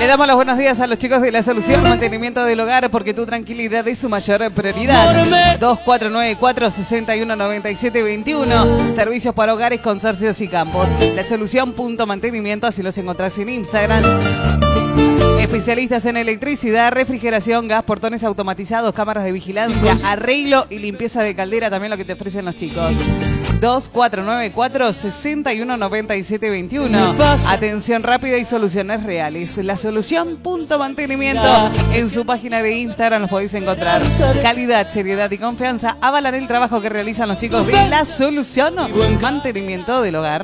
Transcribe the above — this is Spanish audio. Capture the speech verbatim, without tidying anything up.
Le damos los buenos días a los chicos de La Solución, mantenimiento del hogar, porque tu tranquilidad es su mayor prioridad. dos cuatro nueve cuatro, seis uno nueve siete dos uno. Servicios para hogares, consorcios y campos. La Solución punto mantenimiento, así los encontrás en Instagram. Especialistas en electricidad, refrigeración, gas, portones automatizados, cámaras de vigilancia, arreglo y limpieza de caldera, también lo que te ofrecen los chicos. dos cuatro nueve cuatro, seis uno nueve siete dos uno. Atención rápida y soluciones reales. La Solución punto mantenimiento. En su página de Instagram los podéis encontrar. Calidad, seriedad y confianza avalan el trabajo que realizan los chicos de La Solución, mantenimiento del hogar.